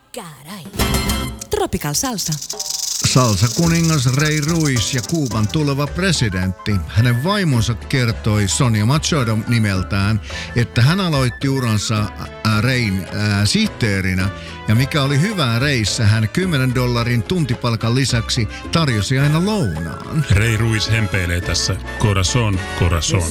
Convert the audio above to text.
Caray. Tropical Salsa. Salsa-kuningas Ray Ruiz ja Kuuban tuleva presidentti. Hänen vaimonsa kertoi Sonia Machado nimeltään, että hän aloitti uransa Rayn sihteerinä. Ja mikä oli hyvää Rayssä, hän $10 tuntipalkan lisäksi tarjosi aina lounaan. Ray Ruiz hempeilee tässä Corazon, Corazon.